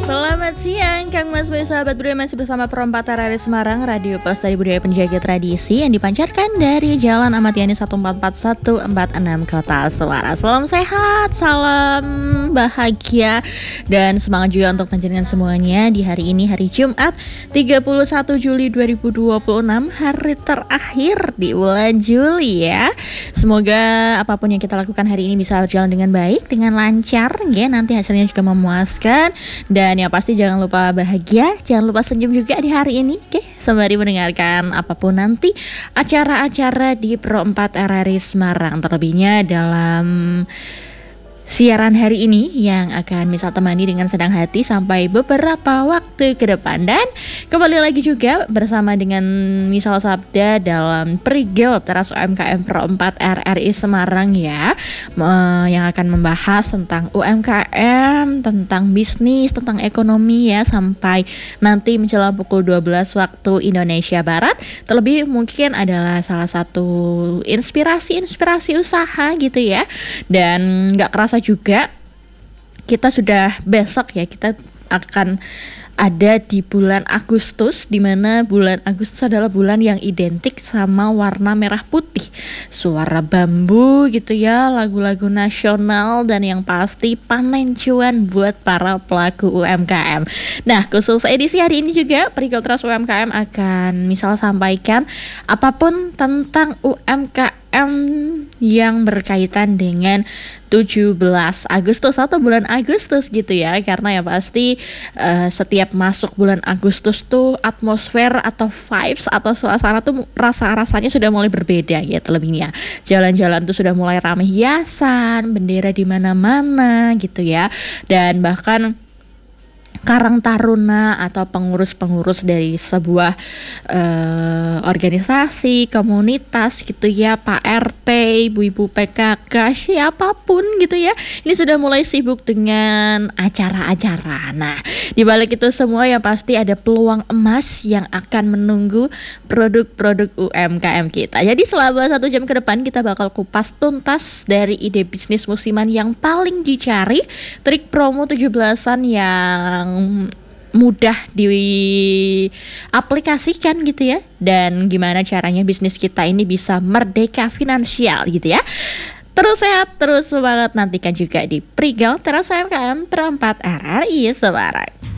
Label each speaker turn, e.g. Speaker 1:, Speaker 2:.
Speaker 1: Selamat siang Kang Mas Boy, sahabat budaya, masih bersama Perompak RRI Semarang, Radio Pelestari Budaya Penjaga Tradisi yang dipancarkan dari Jalan Ahmad Yani 144 146 Kota Suara. Salam sehat, salam bahagia dan semangat juga untuk panjenengan semuanya di hari ini, hari Jumat 31 Juli 2026, hari terakhir di bulan Juli ya. Semoga apapun yang kita lakukan hari ini bisa berjalan dengan baik, dengan lancar ya, nanti hasilnya juga memuaskan. Dan yang pasti jangan lupa bahagia, jangan lupa senyum juga di hari ini, oke? Sembari mendengarkan apapun nanti acara-acara di Pro 4 RRI Semarang, terlebihnya dalam siaran hari ini yang akan misal temani dengan senang hati sampai beberapa waktu ke depan. Dan kembali lagi juga bersama dengan Misal Sabda dalam Prigel Teras UMKM Pro 4 RRI Semarang ya, yang akan membahas tentang UMKM, tentang bisnis, tentang ekonomi ya, sampai nanti menjelang pukul 12 waktu Indonesia Barat. Terlebih mungkin adalah salah satu inspirasi usaha gitu ya. Dan gak kerasa juga kita sudah besok ya, kita akan ada di bulan Agustus, di mana bulan Agustus adalah bulan yang identik sama warna merah putih, suara bambu gitu ya, lagu-lagu nasional, dan yang pasti panen cuan buat para pelaku UMKM. Nah, khusus edisi hari ini juga Prigel Teras UMKM akan misal sampaikan apapun tentang UMKM yang berkaitan dengan 17 Agustus atau bulan Agustus gitu ya. Karena ya pasti setiap masuk bulan Agustus tuh atmosfer atau vibes atau suasana tuh rasanya sudah mulai berbeda gitu lebihnya. Jalan-jalan tuh sudah mulai ramai hiasan, bendera di mana-mana gitu ya. Dan bahkan Karang Taruna atau pengurus-pengurus dari sebuah organisasi, komunitas gitu ya, Pak RT, ibu-ibu PKK, siapapun gitu ya, ini sudah mulai sibuk dengan acara-acara. Nah, di balik itu semua yang pasti ada peluang emas yang akan menunggu produk-produk UMKM kita. Jadi selama 1 jam ke depan kita bakal kupas tuntas dari ide bisnis musiman yang paling dicari, trik promo 17-an yang mudah diaplikasikan gitu ya, dan gimana caranya bisnis kita ini bisa merdeka finansial gitu ya. Terus sehat, terus semangat, nantikan juga di Prigel Teras UMKM Pro 4 RRI Semarang.